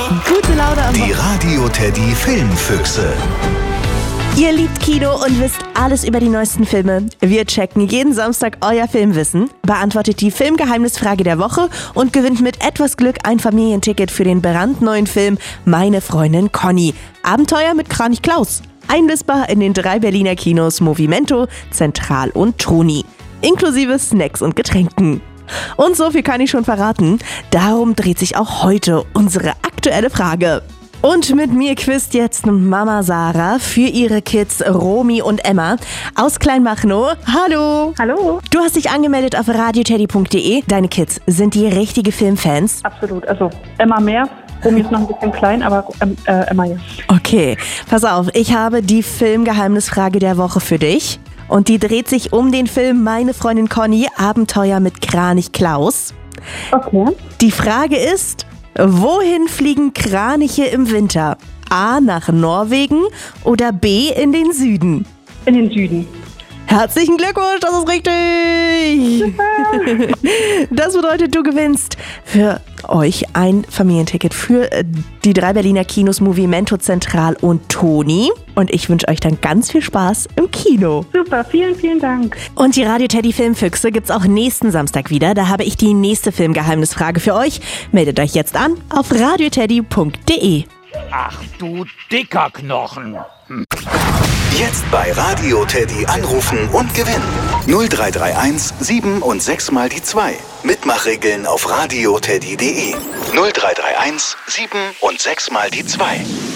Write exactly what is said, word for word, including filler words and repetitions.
Gute Laune am Die Radio Teddy Filmfüchse. Ihr liebt Kino und wisst alles über die neuesten Filme. Wir checken jeden Samstag euer Filmwissen, beantwortet die Filmgeheimnisfrage der Woche und gewinnt mit etwas Glück ein Familienticket für den brandneuen Film Meine Freundin Conny. Abenteuer mit Kranich Klaus. Einlösbar in den drei Berliner Kinos Movimento, Zentral und Toni. Inklusive Snacks und Getränken. Und so viel kann ich schon verraten. Darum dreht sich auch heute unsere aktuelle Frage. Und mit mir quizt jetzt Mama Sarah für ihre Kids Romy und Emma aus Kleinmachnow. Hallo! Hallo! Du hast dich angemeldet auf radioteddy punkt de. Deine Kids, sind die richtige Filmfans? Absolut, also Emma mehr. Romy ist noch ein bisschen klein, aber ähm, äh, Emma ja. Okay, pass auf, ich habe die Filmgeheimnisfrage der Woche für dich. Und die dreht sich um den Film Meine Freundin Conny, Abenteuer mit Kranich Klaus. Okay. Die Frage ist, wohin fliegen Kraniche im Winter? A, nach Norwegen oder B, in den Süden? In den Süden. Herzlichen Glückwunsch, das ist richtig! Das bedeutet, du gewinnst für euch ein Familienticket für die drei Berliner Kinos Movimento, Zentral und Toni. Und ich wünsche euch dann ganz viel Spaß im Kino. Super, vielen, vielen Dank. Und die Radio Teddy Filmfüchse gibt's auch nächsten Samstag wieder. Da habe ich die nächste Filmgeheimnisfrage für euch. Meldet euch jetzt an auf radioteddy punkt de. Ach du dicker Knochen. Hm. Jetzt bei Radio Teddy anrufen und gewinnen. null drei drei eins sieben und sechs mal die zwei. Mitmachregeln auf radioteddy punkt de. null drei drei eins sieben und sechs mal die zwei.